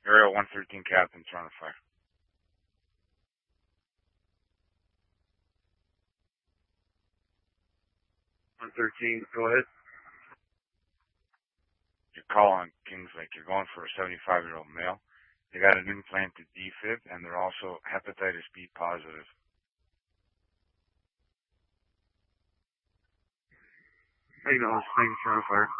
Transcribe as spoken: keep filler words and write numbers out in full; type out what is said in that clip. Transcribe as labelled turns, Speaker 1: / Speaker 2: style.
Speaker 1: Area one thirteen Captain, trying to fire.
Speaker 2: one thirteen, go ahead.
Speaker 1: You're calling Kings Lake. You're going for a seventy-five-year-old male. They got an implanted defib, and they're also hepatitis B positive.
Speaker 2: How you know this thing's trying to fire?